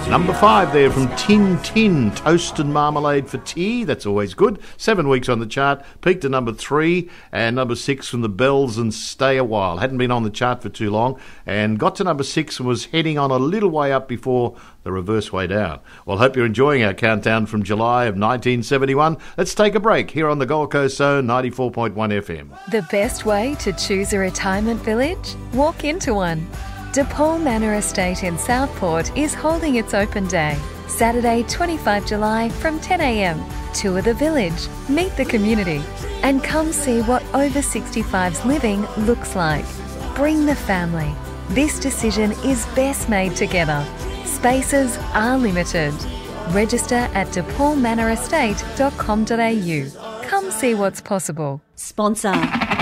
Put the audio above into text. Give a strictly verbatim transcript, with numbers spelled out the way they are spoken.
Number five there from Tin Tin, Toast and Marmalade for Tea. That's always good. Seven weeks on the chart. Peaked to number three. And number six from the Bells and Stay a While. Hadn't been on the chart for too long. And got to number six and was heading on a little way up before the reverse way down. Well, hope you're enjoying our countdown from July of nineteen seventy-one. Let's take a break here on the Gold Coast Zone ninety-four point one F M. The best way to choose a retirement village? Walk into one. DePaul Manor Estate in Southport is holding its open day, Saturday twenty-fifth of July from ten a m. Tour the village, meet the community, and come see what over sixty-fives living looks like. Bring the family. This decision is best made together. Spaces are limited. Register at de paul manor estate dot com dot a u. Come see what's possible. Sponsor